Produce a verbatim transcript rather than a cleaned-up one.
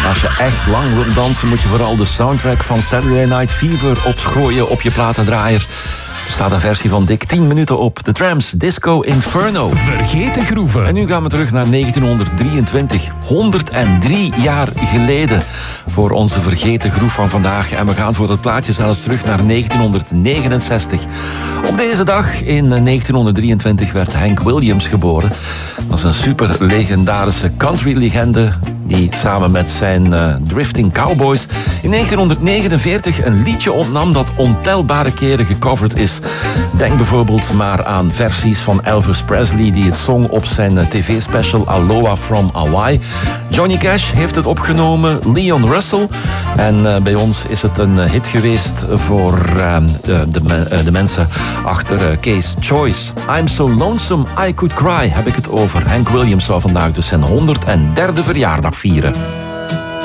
Als je echt lang wilt dansen, moet je vooral de soundtrack van Saturday Night Fever opschrooien op je platendraaier. Er staat een versie van dik tien minuten op. The Tramps, Disco Inferno. Vergeten groeven. En nu gaan we terug naar negentienhonderddrieëntwintig. honderddrie jaar geleden voor onze vergeten groef van vandaag. En we gaan voor het plaatje zelfs terug naar negentienhonderdnegenenzestig. Op deze dag in negentienhonderddrieëntwintig werd Hank Williams geboren. Dat is een super legendarische country-legende die samen met zijn uh, Drifting Cowboys in negentienhonderdnegenenveertig een liedje ontnam dat ontelbare keren gecoverd is. Denk bijvoorbeeld maar aan versies van Elvis Presley die het zong op zijn uh, tv-special Aloha from Hawaii. Johnny Cash heeft het opgenomen, Leon Russell. En uh, bij ons is het een uh, hit geweest voor uh, de, de, uh, de mensen achter uh, Case Choice. I'm so lonesome I could cry heb ik het over. Hank Williams zou vandaag dus zijn honderdderde verjaardag vieren.